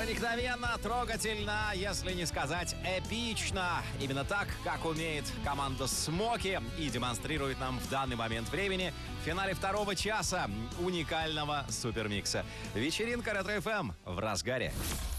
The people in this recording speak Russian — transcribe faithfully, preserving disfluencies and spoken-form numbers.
Проникновенно, трогательно, если не сказать эпично. Именно так, как умеет команда Смоки и демонстрирует нам в данный момент времени в финале второго часа уникального супермикса. Вечеринка Ретро-эф эм в разгаре.